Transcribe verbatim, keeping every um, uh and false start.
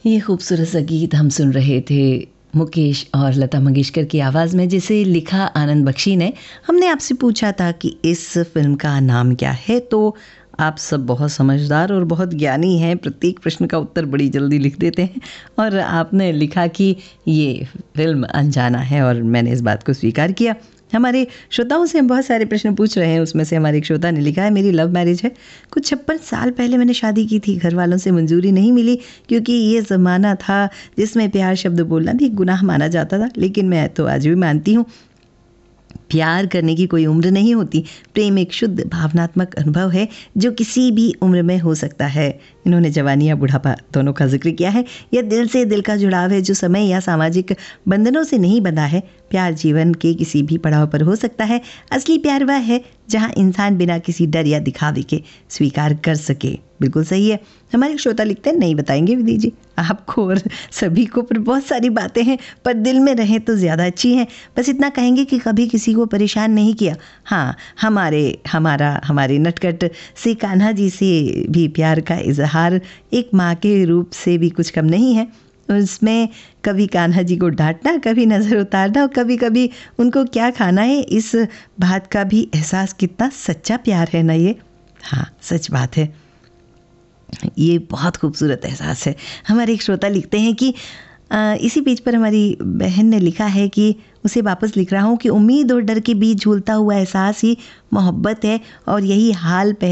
ये खूबसूरत सा गीत हम सुन रहे थे मुकेश और लता मंगेशकर की आवाज़ में, जिसे लिखा आनंद बख्शी ने। हमने आपसे पूछा था कि इस फिल्म का नाम क्या है, तो आप सब बहुत समझदार और बहुत ज्ञानी हैं, प्रत्येक प्रश्न का उत्तर बड़ी जल्दी लिख देते हैं। और आपने लिखा कि ये फिल्म अनजाना है, और मैंने इस बात को स्वीकार किया। हमारे श्रोताओं से हम बहुत सारे प्रश्न पूछ रहे हैं। उसमें से हमारे एक श्रोता ने लिखा है, मेरी लव मैरिज है, कुछ छप्पन साल पहले मैंने शादी की थी, घर वालों से मंजूरी नहीं मिली क्योंकि ये ज़माना था जिसमें प्यार शब्द बोलना भी एक गुनाह माना जाता था। लेकिन मैं तो आज भी मानती हूँ, प्यार करने की कोई उम्र नहीं होती। प्रेम एक शुद्ध भावनात्मक अनुभव है जो किसी भी उम्र में हो सकता है। इन्होंने जवानी या बुढ़ापा दोनों का जिक्र किया है। यह दिल से दिल का जुड़ाव है जो समय या सामाजिक बंधनों से नहीं बंधा है। प्यार जीवन के किसी भी पड़ाव पर हो सकता है। असली प्यार वह है जहाँ इंसान बिना किसी डर या दिखावे के स्वीकार कर सके। बिल्कुल सही है। हमारे श्रोता लिखते हैं, नहीं बताएंगे विधि जी आपको और सभी को, पर बहुत सारी बातें हैं, पर दिल में रहें तो ज़्यादा अच्छी हैं। बस इतना कहेंगे कि कभी किसी को परेशान नहीं किया। हाँ, हमारे हमारा हमारे नटखट से कान्हा जी से भी प्यार का इजहार एक माँ के रूप से भी कुछ कम नहीं है। उसमें कभी कान्हा जी को डांटना, कभी नज़र उतारना, और कभी कभी उनको क्या खाना है, इस बात का भी एहसास। कितना सच्चा प्यार है ना ये। हाँ, सच बात है, ये बहुत खूबसूरत एहसास है। हमारे एक श्रोता लिखते हैं कि आ, इसी पेज पर हमारी बहन ने लिखा है कि उसे वापस लिख रहा हूँ कि उम्मीद और डर के बीच झूलता हुआ एहसास ही मोहब्बत है, और यही हाल पहले